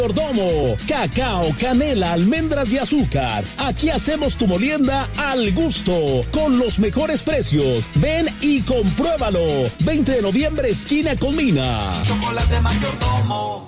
Mayordomo, cacao, canela, almendras y azúcar. Aquí hacemos tu molienda al gusto, con los mejores precios. Ven y compruébalo. 20 de noviembre, esquina Colmina. Chocolate Mayordomo.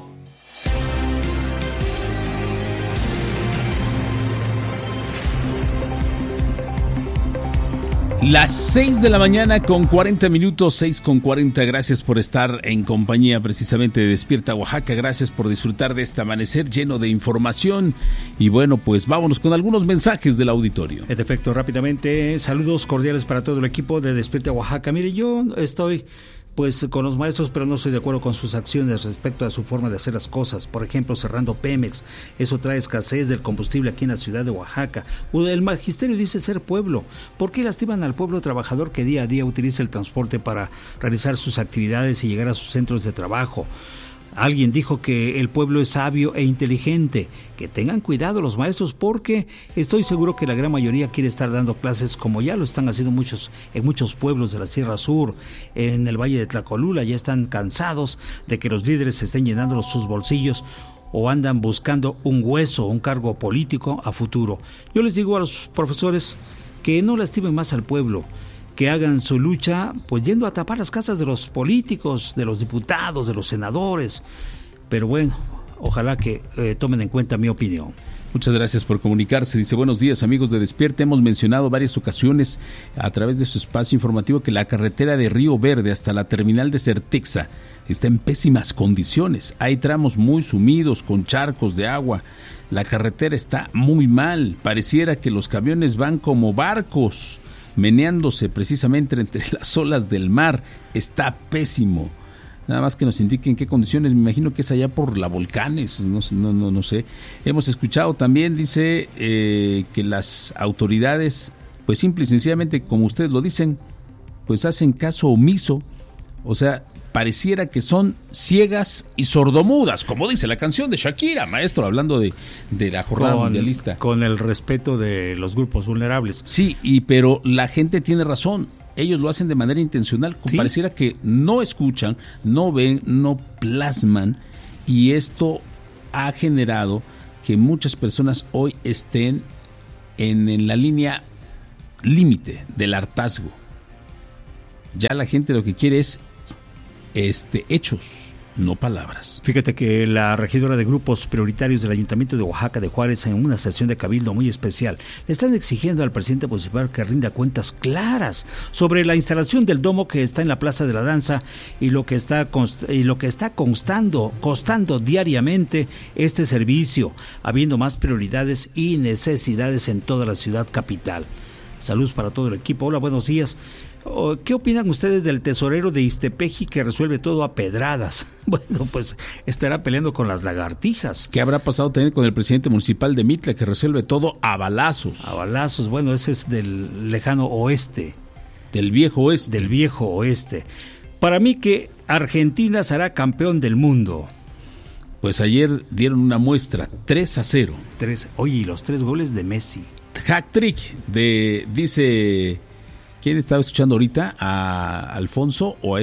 Las 6 de la mañana con 40 minutos, 6:40. Gracias por estar en compañía precisamente de Despierta Oaxaca. Gracias por disfrutar de este amanecer lleno de información. Y bueno, pues vámonos con algunos mensajes del auditorio. En efecto, rápidamente, saludos cordiales para todo el equipo de Despierta Oaxaca. Mire, yo estoy pues con los maestros, pero no estoy de acuerdo con sus acciones respecto a su forma de hacer las cosas. Por ejemplo, cerrando Pemex, eso trae escasez del combustible aquí en la ciudad de Oaxaca. El magisterio dice ser pueblo. ¿Por qué lastiman al pueblo trabajador que día a día utiliza el transporte para realizar sus actividades y llegar a sus centros de trabajo? Alguien dijo que el pueblo es sabio e inteligente, que tengan cuidado los maestros porque estoy seguro que la gran mayoría quiere estar dando clases como ya lo están haciendo en muchos pueblos de la Sierra Sur, en el Valle de Tlacolula. Ya están cansados de que los líderes estén llenando sus bolsillos o andan buscando un hueso, un cargo político a futuro. Yo les digo a los profesores que no lastimen más al pueblo, que hagan su lucha pues yendo a tapar las casas de los políticos, de los diputados, de los senadores. Pero bueno, ojalá que tomen en cuenta mi opinión. Muchas gracias por comunicarse. Dice, buenos días amigos de Despierta. Hemos mencionado varias ocasiones a través de su espacio informativo que la carretera de Río Verde hasta la terminal de Certexa está en pésimas condiciones. Hay tramos muy sumidos con charcos de agua. La carretera está muy mal. Pareciera que los camiones van como barcos, meneándose precisamente entre las olas del mar. Está pésimo. Nada más que nos indiquen qué condiciones. Me imagino que es allá por la Volcanes, no sé. Hemos escuchado también, dice, que las autoridades, pues simple y sencillamente, como ustedes lo dicen, pues hacen caso omiso. O sea, pareciera que son ciegas y sordomudas, como dice la canción de Shakira, maestro, hablando de la jornada mundialista. Con el respeto de los grupos vulnerables. Sí, pero la gente tiene razón. Ellos lo hacen de manera intencional. ¿Sí? Pareciera que no escuchan, no ven, no plasman, y esto ha generado que muchas personas hoy estén en la línea límite del hartazgo. Ya la gente lo que quiere es hechos, no palabras. Fíjate que la regidora de grupos prioritarios del Ayuntamiento de Oaxaca de Juárez, en una sesión de cabildo muy especial, le están exigiendo al presidente municipal que rinda cuentas claras sobre la instalación del domo que está en la Plaza de la Danza y lo que está costando diariamente este servicio, habiendo más prioridades y necesidades en toda la ciudad capital. Saludos para todo el equipo. Hola, buenos días. ¿Qué opinan ustedes del tesorero de Ixtepeji que resuelve todo a pedradas? Bueno, pues estará peleando con las lagartijas. ¿Qué habrá pasado también con el presidente municipal de Mitla que resuelve todo a balazos? A balazos, bueno, ese es del lejano oeste. Del viejo oeste. Del viejo oeste. Para mí que Argentina será campeón del mundo. Pues ayer dieron una muestra, 3-0. Oye, y los 3 goles de Messi. Hat-trick dice... ¿Quién estaba escuchando ahorita? ¿A Alfonso o a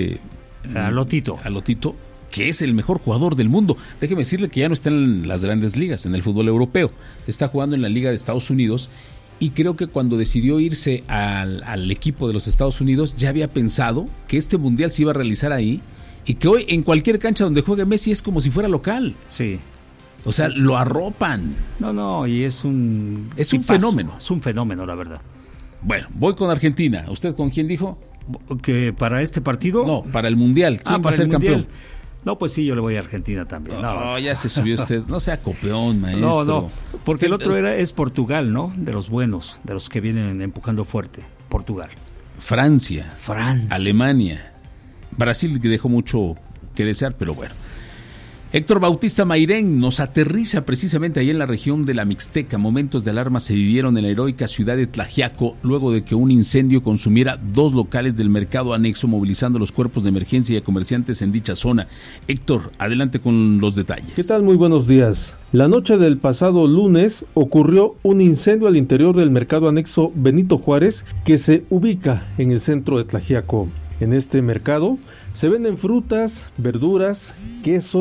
a Lotito? A Lotito, que es el mejor jugador del mundo. Déjeme decirle que ya no está en las grandes ligas, en el fútbol europeo. Está jugando en la Liga de Estados Unidos y creo que cuando decidió irse al equipo de los Estados Unidos ya había pensado que este mundial se iba a realizar ahí y que hoy en cualquier cancha donde juegue Messi es como si fuera local. Sí. O sea, lo arropan. No, y es un fenómeno. Es un fenómeno, la verdad. Bueno, voy con Argentina. ¿Usted con quién dijo? ¿Que para este partido? No, para el Mundial. ¿Quién va a ser campeón? No, pues sí, yo le voy a Argentina también. No, ya se subió usted. No sea copión, maestro. No, porque el otro es Portugal, ¿no? De los buenos, de los que vienen empujando fuerte. Portugal. Francia. Alemania. Brasil, que dejó mucho que desear, pero bueno. Héctor Bautista Mairén nos aterriza precisamente ahí en la región de la Mixteca. Momentos de alarma se vivieron en la heroica ciudad de Tlaxiaco luego de que un incendio consumiera 2 locales del mercado anexo, movilizando los cuerpos de emergencia y a comerciantes en dicha zona. Héctor, adelante con los detalles. ¿Qué tal? Muy buenos días. La noche del pasado lunes ocurrió un incendio al interior del mercado anexo Benito Juárez, que se ubica en el centro de Tlaxiaco. En este mercado se venden frutas, verduras, quesos,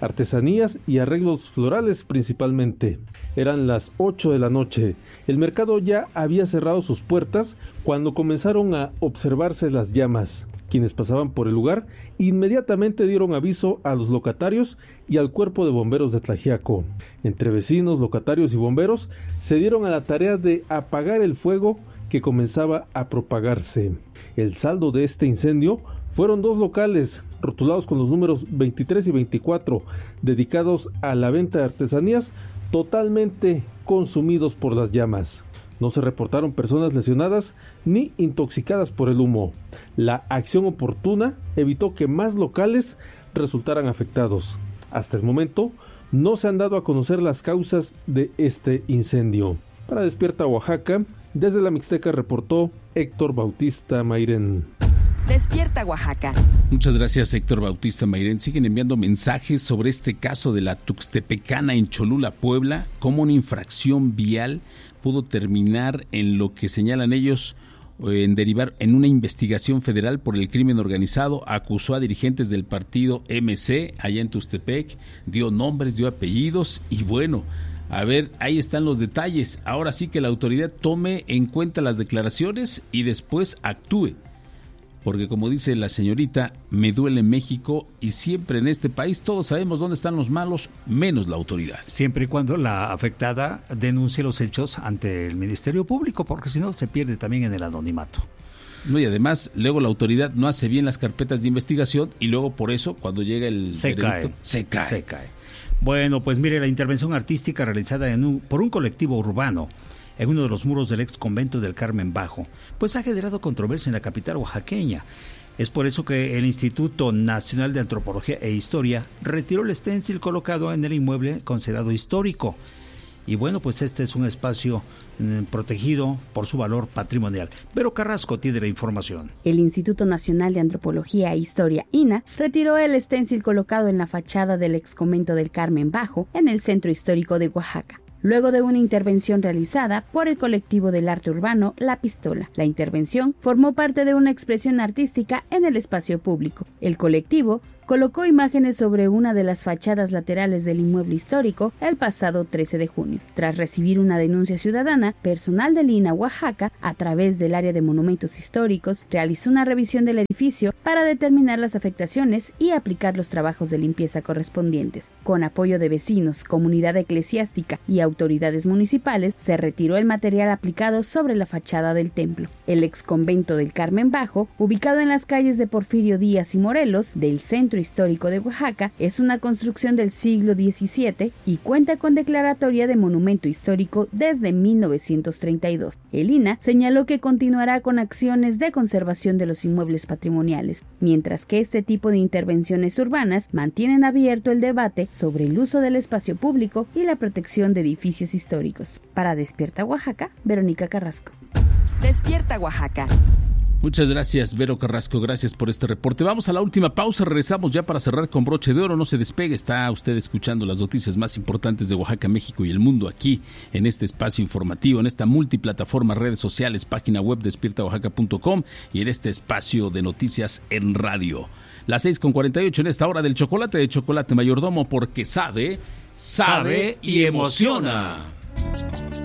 artesanías y arreglos florales principalmente. Eran las 8 de la noche. El mercado ya había cerrado sus puertas cuando comenzaron a observarse las llamas. Quienes pasaban por el lugar inmediatamente dieron aviso a los locatarios y al cuerpo de bomberos de Tlaxiaco. Entre vecinos, locatarios y bomberos se dieron a la tarea de apagar el fuego que comenzaba a propagarse. El saldo de este incendio fueron 2 locales rotulados con los números 23 y 24, dedicados a la venta de artesanías, totalmente consumidos por las llamas. No se reportaron personas lesionadas ni intoxicadas por el humo. La acción oportuna evitó que más locales resultaran afectados. Hasta el momento, no se han dado a conocer las causas de este incendio. Para Despierta Oaxaca, desde la Mixteca reportó Héctor Bautista Mairén. Despierta Oaxaca. Muchas gracias, Héctor Bautista Mairén. Siguen enviando mensajes sobre este caso de la Tuxtepecana en Cholula, Puebla, cómo una infracción vial pudo terminar en lo que señalan ellos en derivar en una investigación federal por el crimen organizado. Acusó a dirigentes del partido MC allá en Tuxtepec, dio nombres, dio apellidos y bueno, a ver, ahí están los detalles. Ahora sí que la autoridad tome en cuenta las declaraciones y después actúe. Porque como dice la señorita, me duele México y siempre en este país todos sabemos dónde están los malos, menos la autoridad. Siempre y cuando la afectada denuncie los hechos ante el Ministerio Público, porque si no se pierde también en el anonimato. No, y además luego la autoridad no hace bien las carpetas de investigación y luego por eso cuando llega el veredicto, se cae. Bueno, pues mire, la intervención artística realizada por un colectivo urbano en uno de los muros del ex convento del Carmen Bajo, pues ha generado controversia en la capital oaxaqueña. Es por eso que el Instituto Nacional de Antropología e Historia retiró el stencil colocado en el inmueble considerado histórico. Y bueno, pues este es un espacio protegido por su valor patrimonial. Vero Carrasco tiene la información. El Instituto Nacional de Antropología e Historia, INA, retiró el stencil colocado en la fachada del ex convento del Carmen Bajo en el centro histórico de Oaxaca, luego de una intervención realizada por el colectivo del arte urbano La Pistola. La intervención formó parte de una expresión artística en el espacio público. El colectivo colocó imágenes sobre una de las fachadas laterales del inmueble histórico el pasado 13 de junio. Tras recibir una denuncia ciudadana, personal del INA Oaxaca, a través del área de monumentos históricos, realizó una revisión del edificio para determinar las afectaciones y aplicar los trabajos de limpieza correspondientes. Con apoyo de vecinos, comunidad eclesiástica y autoridades municipales, se retiró el material aplicado sobre la fachada del templo. El ex convento del Carmen Bajo, ubicado en las calles de Porfirio Díaz y Morelos, del centro histórico de Oaxaca, es una construcción del siglo XVII y cuenta con declaratoria de monumento histórico desde 1932. El INA señaló que continuará con acciones de conservación de los inmuebles patrimoniales, mientras que este tipo de intervenciones urbanas mantienen abierto el debate sobre el uso del espacio público y la protección de edificios históricos. Para Despierta Oaxaca, Verónica Carrasco. Despierta Oaxaca. Muchas gracias, Vero Carrasco, gracias por este reporte. Vamos a la última pausa, regresamos ya para cerrar con broche de oro. No se despegue, está usted escuchando las noticias más importantes de Oaxaca, México y el mundo aquí en este espacio informativo, en esta multiplataforma, redes sociales, página web despiertaoaxaca.com y en este espacio de noticias en radio. Las 6:48 en esta hora del chocolate de Chocolate Mayordomo, porque sabe y emociona.